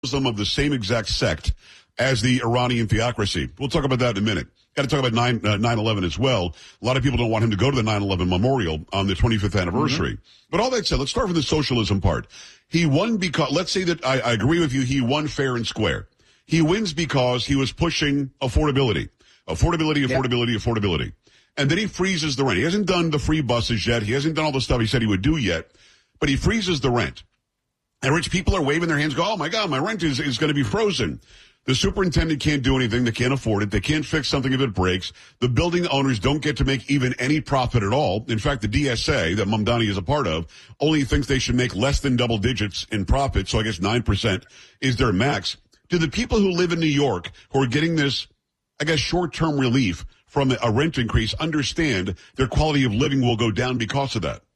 Muslim of the same exact sect as the Iranian theocracy. We'll talk about that in a minute. Got to talk about 9/11 as well. A lot of people don't want him to go to the 9/11 memorial on the 25th anniversary. But all that said, let's start with the socialism part. He won because, let's say that I agree with you, he won fair and square. He wins because he was pushing affordability. Affordability. And then he freezes the rent. He hasn't done the free buses yet. He hasn't done all the stuff he said he would do yet. But he freezes the rent. And rich people are waving their hands, go, oh my God, my rent is going to be frozen. The superintendent can't do anything. They can't afford it. They can't fix something if it breaks. The building owners don't get to make even any profit at all. In fact, the DSA that Mamdani is a part of only thinks they should make less than double digits in profit. So I guess 9% is their max. Do the people who live in New York who are getting this, I guess, short-term relief from a rent increase understand their quality of living will go down because of that?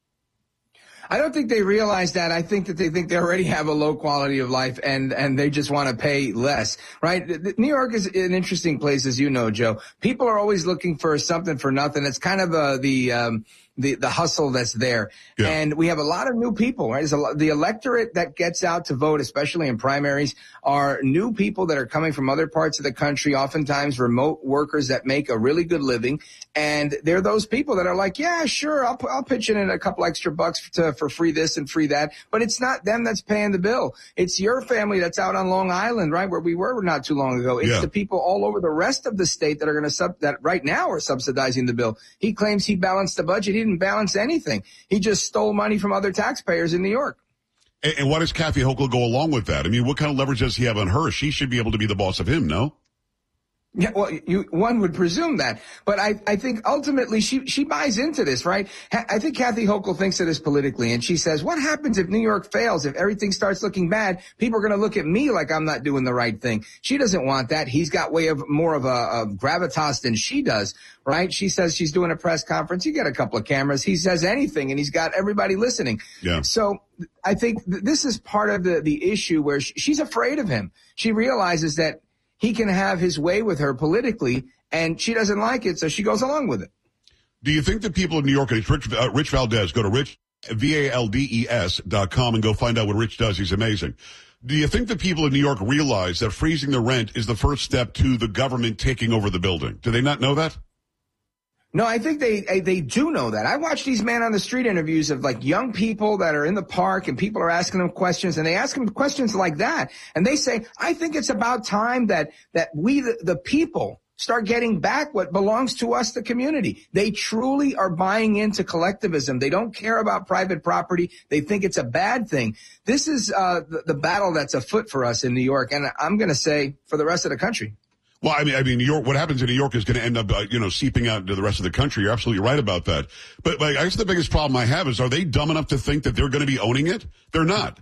I don't think they realize that. I think that they think they already have a low quality of life and they just want to pay less, right? New York is an interesting place, as you know, Joe. People are always looking for something for nothing. It's kind of the hustle that's there. Yeah. And we have a lot of new people, right? The electorate that gets out to vote, especially in primaries, are new people that are coming from other parts of the country, oftentimes remote workers that make a really good living. And they're those people that are like, yeah, sure, I'll pitch in a couple extra bucks for free this and free that. But it's not them that's paying the bill. It's your family that's out on Long Island, right, where we were not too long ago. It's the people all over the rest of the state that are going to that right now are subsidizing the bill. He claims he balanced the budget. He didn't balance anything. He just stole money from other taxpayers in New York. And why does Kathy Hochul go along with that? I mean, what kind of leverage does he have on her? She should be able to be the boss of him, no? Yeah, well, one would presume that. But I think ultimately she buys into this, right? I think Kathy Hochul thinks of this politically, and she says, what happens if New York fails? If everything starts looking bad, people are going to look at me like I'm not doing the right thing. She doesn't want that. He's got more of a gravitas than she does, right? She says she's doing a press conference. You get a couple of cameras. He says anything, and he's got everybody listening. Yeah. So I think this is part of the issue where she's afraid of him. She realizes that he can have his way with her politically, and she doesn't like it, so she goes along with it. Do you think that people in New York, and it's Rich Valdez, go to VALDES.com and go find out what Rich does. He's amazing. Do you think that people in New York realize that freezing the rent is the first step to the government taking over the building? Do they not know that? No, I think they do know that. I watch these man on the street interviews of like young people that are in the park and people are asking them questions, and they ask them questions like that. And they say, I think it's about time that we, the people, start getting back what belongs to us, the community. They truly are buying into collectivism. They don't care about private property. They think it's a bad thing. This is the battle that's afoot for us in New York, and I'm going to say for the rest of the country. Well, I mean, New York. What happens in New York is going to end up, seeping out to the rest of the country. You're absolutely right about that. But I guess the biggest problem I have is, are they dumb enough to think that they're going to be owning it? They're not.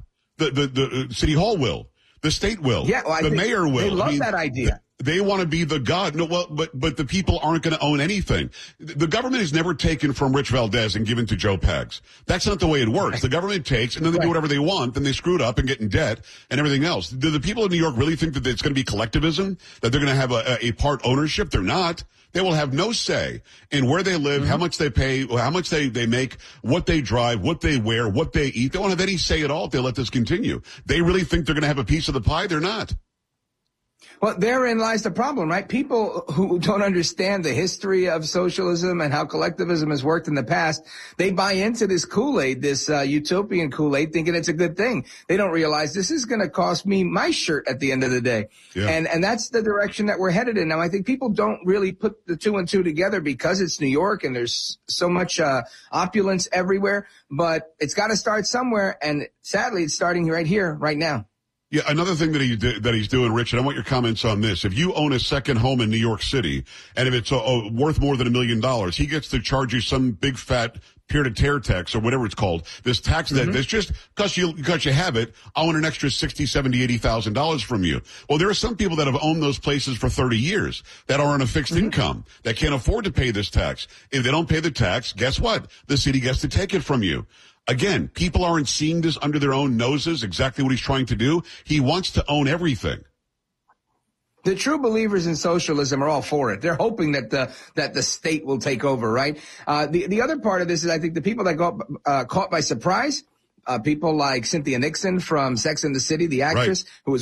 The city hall will. The state will. Yeah, well, the mayor will. They love that idea. They want to be the god. No, well, but the people aren't going to own anything. The government is never taken from Rich Valdez and given to Joe Pags. That's not the way it works. The government takes, and then they do whatever they want, then they screw it up and get in debt and everything else. Do the people in New York really think that it's going to be collectivism, that they're going to have a part ownership? They're not. They will have no say in where they live, how much they pay, how much they make, what they drive, what they wear, what they eat. They won't have any say at all if they let this continue. They really think they're going to have a piece of the pie? They're not. Well, therein lies the problem, right? People who don't understand the history of socialism and how collectivism has worked in the past, they buy into this Kool-Aid, this utopian Kool-Aid, thinking it's a good thing. They don't realize this is going to cost me my shirt at the end of the day. Yeah. And that's the direction that we're headed in. Now, I think people don't really put the two and two together because it's New York and there's so much opulence everywhere. But it's got to start somewhere, and sadly, it's starting right here, right now. Yeah, another thing that he's doing, Rich, and I want your comments on this. If you own a second home in New York City, and if it's worth more than $1 million, he gets to charge you some big fat peer-to-tear tax or whatever it's called. This tax that's just because you have it, I want an extra $60,000, $70,000, $80,000 from you. Well, there are some people that have owned those places for 30 years that are on a fixed income that can't afford to pay this tax. If they don't pay the tax, guess what? The city gets to take it from you. Again, people aren't seeing this under their own noses, exactly what he's trying to do. He wants to own everything. The true believers in socialism are all for it. They're hoping that the state will take over, right? The other part of this is I think the people that got caught by surprise, people like Cynthia Nixon from Sex and the City, the actress, who was